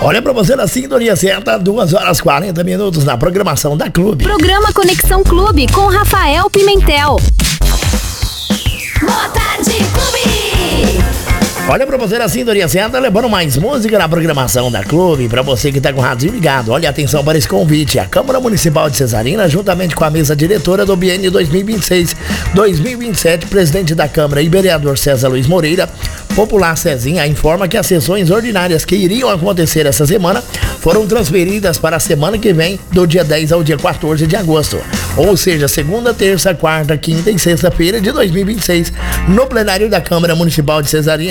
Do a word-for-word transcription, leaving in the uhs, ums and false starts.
Olha pra você na sintonia certa, duas horas e quarenta minutos na programação da Clube. Programa Conexão Clube com Rafael Pimentel. Boa tarde, Clube! Olha pra você na sintonia certa, levando mais música na programação da Clube. Pra você que tá com o rádio ligado, olha atenção para esse convite. A Câmara Municipal de Cesarina, juntamente com a mesa diretora do biênio dois mil e vinte e seis dois mil e vinte e sete, presidente da Câmara e vereador César Luiz Moreira, Popular Cezinha, informa que as sessões ordinárias que iriam acontecer essa semana foram transferidas para a semana que vem, do dia dez ao dia quatorze de agosto. Ou seja, segunda, terça, quarta, quinta e sexta-feira de dois mil e vinte e seis, no plenário da Câmara Municipal de Cesarina.